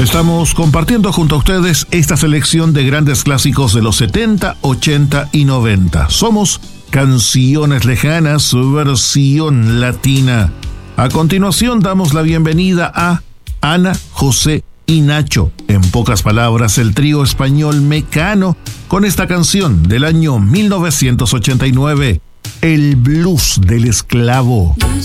Estamos compartiendo junto a ustedes esta selección de grandes clásicos de los 70, 80 y 90. Somos Canciones Lejanas, versión latina. A continuación damos la bienvenida a Ana, José y Nacho. En pocas palabras, el trío español Mecano con esta canción del año 1989, El blues del esclavo.